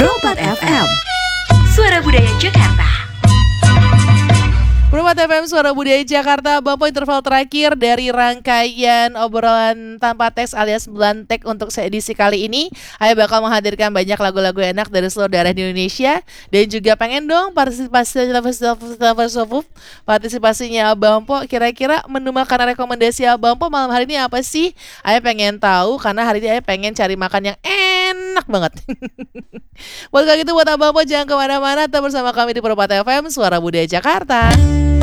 Perompak FM, Suara Budaya Jakarta. Perompak FM Suara Budaya Jakarta, Bampo interval terakhir dari rangkaian obrolan tanpa teks alias blantek untuk edisi kali ini. Saya bakal menghadirkan banyak lagu-lagu enak dari seluruh daerah di Indonesia. Dan juga pengen dong partisipasinya Bampo. Kira-kira menu makanan rekomendasi Bampo malam hari ini apa sih? Saya pengen tahu karena hari ini saya pengen cari makan yang enak banget. Buat gitu buat Bampo jangan kemana-mana, tetap bersama kami di Perompak FM Suara Budaya Jakarta.